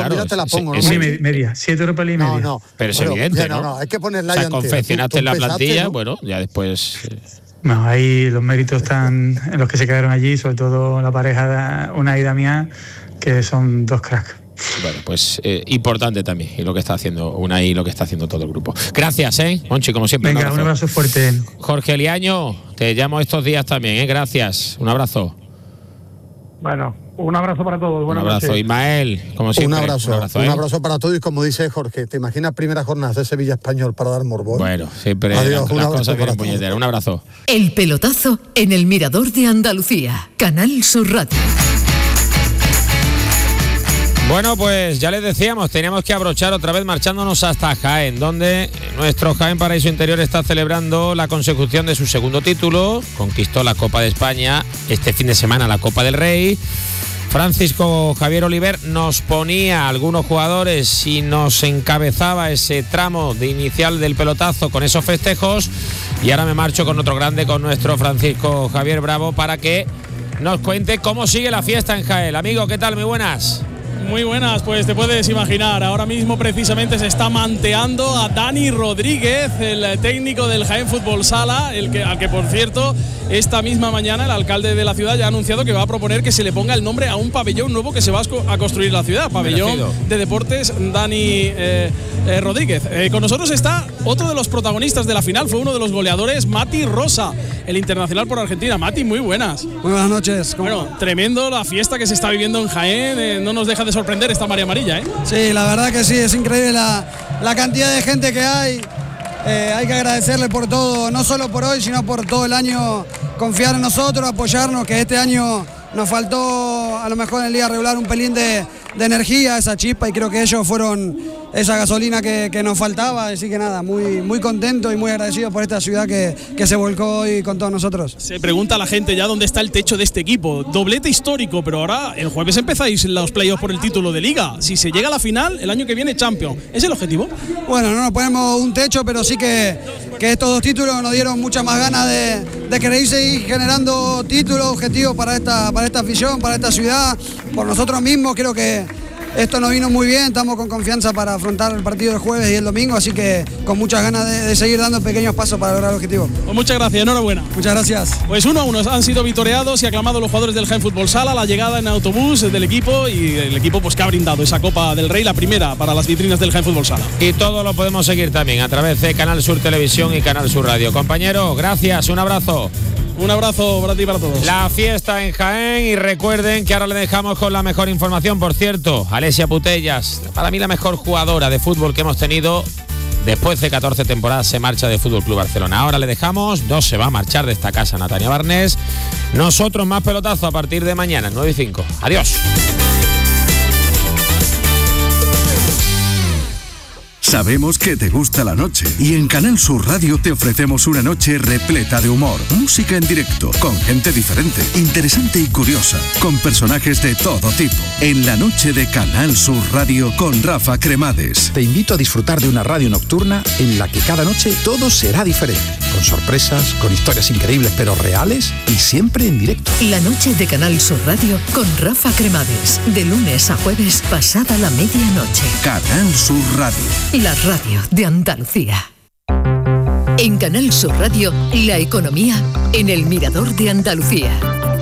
claro. Pues mira, te la pongo. Media, 7 Europa League media. No. Pero es evidente, ¿no? No, hay que ponerla o sea, ahí entera. confeccionaste Tú la empezaste, plantilla, ¿no? bueno, ya después... No, ahí los méritos están en los que se quedaron allí, sobre todo la pareja Unai y Damián, que son dos cracks. Bueno, pues importante también, y lo que está haciendo Unai y lo que está haciendo todo el grupo. Gracias, Monchi, como siempre. Venga, un abrazo fuerte. Jorge Eliaño, te llamo estos días también, Gracias, un abrazo. Bueno, un abrazo para todos. Un abrazo, noches. Ismael, como siempre. Un abrazo para todos, y como dice Jorge, ¿te imaginas primeras jornadas de Sevilla Español para dar morbo? Bueno, siempre las cosas vienen puñeteras. Un abrazo. El pelotazo en el Mirador de Andalucía, Canal Sur Radio. Bueno, pues ya les decíamos, teníamos que abrochar otra vez marchándonos hasta Jaén, donde nuestro Jaén Paraíso Interior está celebrando la consecución de su segundo título. Conquistó la Copa de España, este fin de semana la Copa del Rey. Francisco Javier Oliver nos ponía a algunos jugadores y nos encabezaba ese tramo de inicial del pelotazo con esos festejos. Y ahora me marcho con otro grande, con nuestro Francisco Javier Bravo, para que nos cuente cómo sigue la fiesta en Jaén. Amigo, ¿qué tal? Muy buenas. Muy buenas, pues te puedes imaginar, ahora mismo precisamente se está manteando a Dani Rodríguez, el técnico del Jaén Fútbol Sala, al que por cierto esta misma mañana el alcalde de la ciudad ya ha anunciado que va a proponer que se le ponga el nombre a un pabellón nuevo que se va a construir en la ciudad, pabellón de deportes Dani Rodríguez. Con nosotros está otro de los protagonistas de la final, fue uno de los goleadores, Mati Rosa, el internacional por Argentina. Mati, muy buenas. Muy buenas noches. Bueno, tremendo la fiesta que se está viviendo en Jaén, no nos deja de sorprender esta María Amarilla, ¿eh? Sí, la verdad que sí, es increíble la cantidad de gente que hay. Hay que agradecerle por todo, no solo por hoy, sino por todo el año, confiar en nosotros, apoyarnos, que este año nos faltó a lo mejor en el día regular un pelín de energía, esa chispa, y creo que ellos fueron esa gasolina que nos faltaba. Así que nada, muy contento y muy agradecido por esta ciudad que se volcó hoy con todos nosotros. Se pregunta a la gente ya dónde está el techo de este equipo. Doblete histórico, pero ahora el jueves empezáis los playoffs por el título de Liga. Si se llega a la final, el año que viene Champions. ¿Es el objetivo? Bueno, no nos ponemos un techo, pero sí que estos dos títulos nos dieron muchas más ganas de querer seguir generando títulos, objetivos para esta afición, para esta ciudad, por nosotros mismos. Creo que esto nos vino muy bien, estamos con confianza para afrontar el partido del jueves y el domingo, así que con muchas ganas de seguir dando pequeños pasos para lograr el objetivo. Pues muchas gracias, enhorabuena. Muchas gracias. Pues 1-1 han sido vitoreados y aclamados los jugadores del Jaén Fútbol Sala, la llegada en autobús del equipo, y el equipo pues que ha brindado esa Copa del Rey, la primera para las vitrinas del Jaén Fútbol Sala. Y todo lo podemos seguir también a través de Canal Sur Televisión y Canal Sur Radio. Compañero, gracias, un abrazo. Un abrazo para ti y para todos. La fiesta en Jaén, y recuerden que ahora le dejamos con la mejor información. Por cierto, Alessia Putellas, para mí la mejor jugadora de fútbol que hemos tenido después de 14 temporadas, se marcha de Fútbol Club Barcelona. Ahora le dejamos, no se va a marchar de esta casa Natalia Barnés. Nosotros más pelotazo a partir de mañana, 9:05. Adiós. Sabemos que te gusta la noche y en Canal Sur Radio te ofrecemos una noche repleta de humor, música en directo, con gente diferente, interesante y curiosa, con personajes de todo tipo. En la noche de Canal Sur Radio con Rafa Cremades. Te invito a disfrutar de una radio nocturna en la que cada noche todo será diferente, con sorpresas, con historias increíbles pero reales y siempre en directo. La noche de Canal Sur Radio con Rafa Cremades, de lunes a jueves pasada la medianoche. Canal Sur Radio. La radio de Andalucía. En Canal Sur Radio, la economía en el Mirador de Andalucía.